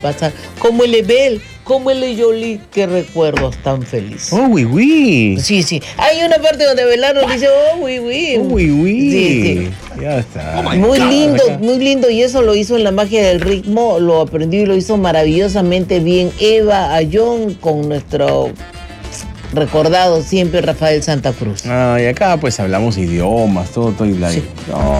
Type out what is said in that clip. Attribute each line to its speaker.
Speaker 1: pasar. Como el Ebel, como el Yoli, qué recuerdos tan felices.
Speaker 2: Oh, oui, oui.
Speaker 1: Sí, sí. Hay una parte donde Abelardo dice, oh, oui, oui.
Speaker 2: Oh, oui, oui.
Speaker 1: Sí, sí.
Speaker 2: Ya está.
Speaker 1: Muy lindo, muy lindo. Y eso lo hizo en La Magia del Ritmo. Lo aprendió y lo hizo maravillosamente bien Eva Ayón con nuestro recordado siempre Rafael Santa Cruz.
Speaker 2: Ah, y acá pues hablamos idiomas, todo y la...
Speaker 1: Sí.
Speaker 2: No,